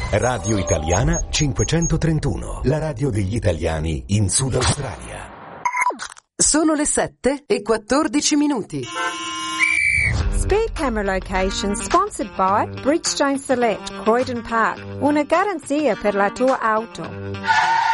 Radio Italiana 531, la radio degli italiani in Sud Australia. Sono le 7:14. Speed Camera Location sponsored by Bridgestone Select, Croydon Park. Una garanzia per la tua auto.